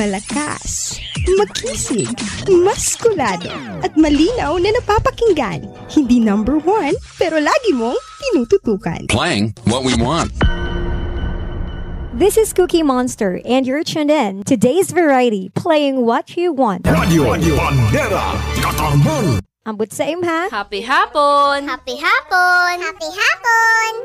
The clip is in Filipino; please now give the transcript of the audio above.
Malakas, makisig, maskulado, at malinaw na napapakinggan. Hindi number one, pero lagi mong tinututukan. Playing what we want. This is Cookie Monster, and you're tuned in to Today's Variety, playing what you want. Radio Bandera Katarman. Ambot sa imha. Happy hapon! Happy hapon! Happy hapon!